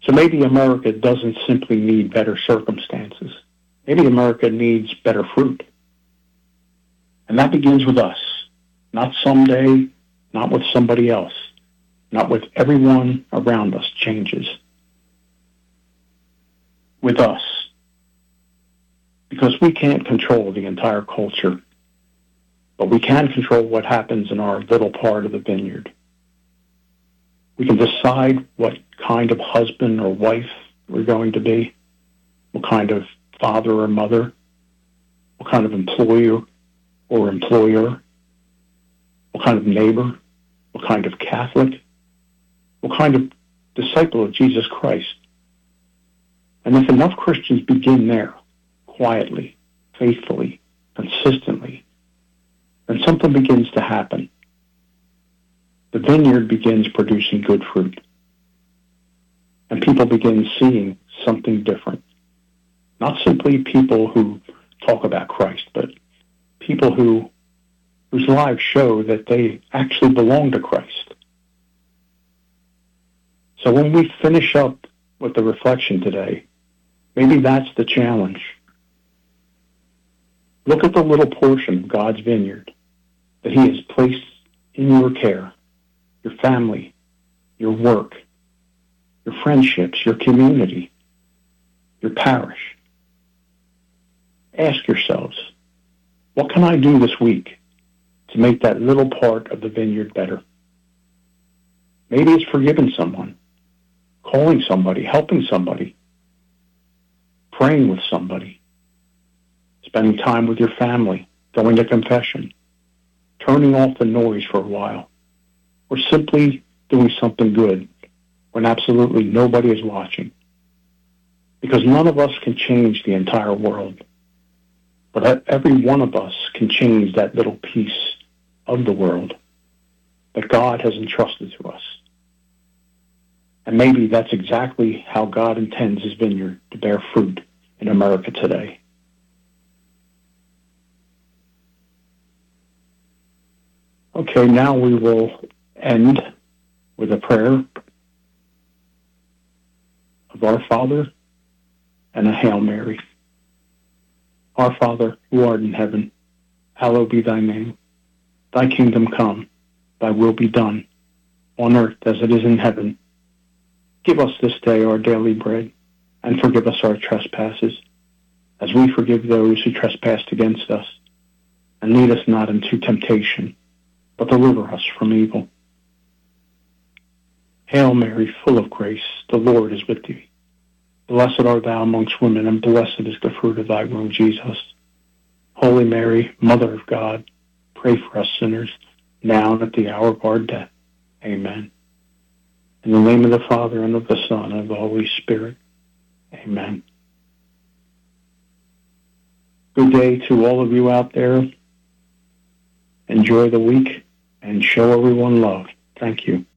So maybe America doesn't simply need better circumstances. Maybe America needs better fruit. And that begins with us. Not someday, not with somebody else, not with everyone around us changes. With us. Because we can't control the entire culture, but we can control what happens in our little part of the vineyard. We can decide what kind of husband or wife we're going to be, what kind of father or mother, what kind of employer or employer, what kind of neighbor, what kind of Catholic, what kind of disciple of Jesus Christ. And if enough Christians begin there, quietly, faithfully, consistently, then something begins to happen. The vineyard begins producing good fruit. And people begin seeing something different. Not simply people who talk about Christ, but people whose lives show that they actually belong to Christ. So when we finish up with the reflection today, maybe that's the challenge. Look at the little portion of God's vineyard that He has placed in your care, your family, your work, your friendships, your community, your parish. Ask yourselves, what can I do this week to make that little part of the vineyard better? Maybe it's forgiving someone, calling somebody, helping somebody, praying with somebody, spending time with your family, going to confession, turning off the noise for a while, or simply doing something good when absolutely nobody is watching. Because none of us can change the entire world, but every one of us can change that little piece of the world that God has entrusted to us. And maybe that's exactly how God intends His vineyard to bear fruit in America today. Okay, now we will end with a prayer of Our Father and a Hail Mary. Our Father, who art in heaven, hallowed be thy name. Thy kingdom come, thy will be done, on earth as it is in heaven. Give us this day our daily bread, and forgive us our trespasses, as we forgive those who trespass against us. And lead us not into temptation, but deliver us from evil. Hail Mary, full of grace, the Lord is with thee. Blessed art thou amongst women, and blessed is the fruit of thy womb, Jesus. Holy Mary, Mother of God, pray for us sinners, now and at the hour of our death. Amen. In the name of the Father, and of the Son, and of the Holy Spirit. Amen. Good day to all of you out there. Enjoy the week and show everyone love. Thank you.